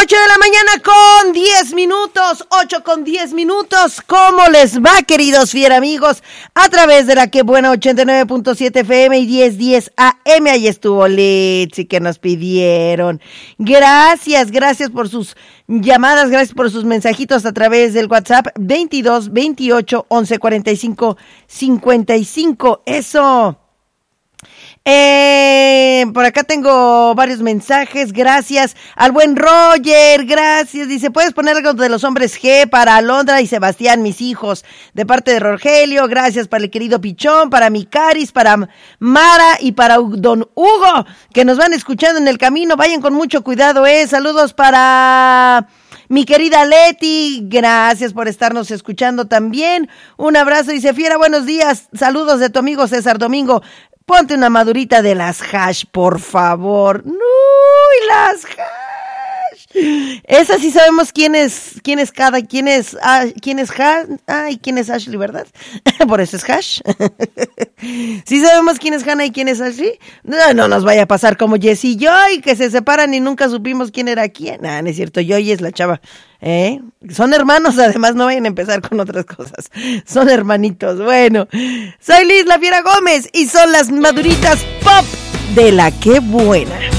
8 de la mañana con 10 minutos, 8 con 10 minutos. ¿Cómo les va, queridos fiera amigos? A través de la que buena 89.7 FM y 1010 AM. Ahí estuvo Litzy que nos pidieron. Gracias por sus llamadas, gracias por sus mensajitos a través del WhatsApp 22 28 11 45 55. Eso. Por acá tengo varios mensajes, gracias al buen Roger, gracias, dice, ¿puedes poner algo de los hombres G para Alondra y Sebastián, mis hijos? De parte de Rogelio, gracias para el querido Pichón, para mi Caris, para Mara y para don Hugo, que nos van escuchando en el camino, vayan con mucho cuidado, saludos para mi querida Leti, gracias por estarnos escuchando también, un abrazo, dice Fiera, buenos días, saludos de tu amigo César Domingo. Ponte una madurita de las hash, por favor. ¡Uy, las hash! Esa sí sabemos quién es Ashley, ¿verdad? Por eso es hash. ¿Sí sabemos quién es Hannah y quién es Ashley? No nos vaya a pasar como Jess y Joy, que se separan y nunca supimos quién era quién. No es cierto, Joy es la chava. Son hermanos, además no vayan a empezar con otras cosas. Son hermanitos. Bueno, soy Liz La Fiera Gómez y son las maduritas pop de la que buena.